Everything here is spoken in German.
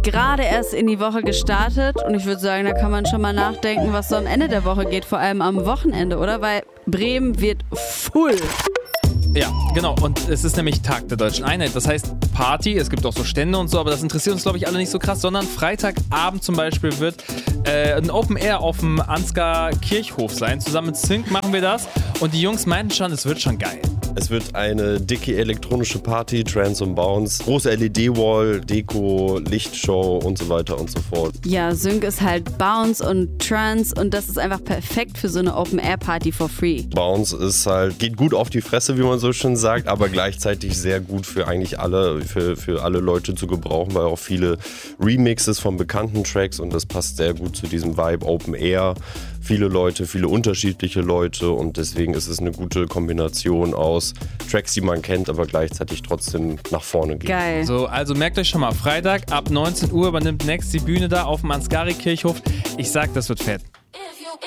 gerade erst in die Woche gestartet und ich würde sagen, da kann man schon mal nachdenken, was so am Ende der Woche geht, vor allem am Wochenende, oder? Weil Bremen wird full. Ja, genau. Und es ist nämlich Tag der Deutschen Einheit. Das heißt Party, es gibt auch so Stände und so, aber das interessiert uns, glaube ich, alle nicht so krass, sondern Freitagabend zum Beispiel wird ein Open Air auf dem Ansgar Kirchhof sein. Zusammen mit Sync machen wir das und die Jungs meinten schon, es wird schon geil. Es wird eine dicke elektronische Party, Trance und Bounce, große LED-Wall, Deko, Lichtshow und so weiter und so fort. Ja, Sync ist halt Bounce und Trance und das ist einfach perfekt für so eine Open-Air-Party for free. Bounce ist halt, geht gut auf die Fresse, wie man so schön sagt, aber gleichzeitig sehr gut für eigentlich alle, für alle Leute zu gebrauchen, weil auch viele Remixes von bekannten Tracks und das passt sehr gut zu diesem Vibe Open Air. Viele Leute, viele unterschiedliche Leute und deswegen ist es eine gute Kombination aus Tracks, die man kennt, aber gleichzeitig trotzdem nach vorne gehen. Geil. So, also merkt euch schon mal, Freitag ab 19 Uhr übernimmt Next die Bühne da auf dem Ansgari Kirchhof. Ich sag, das wird fett.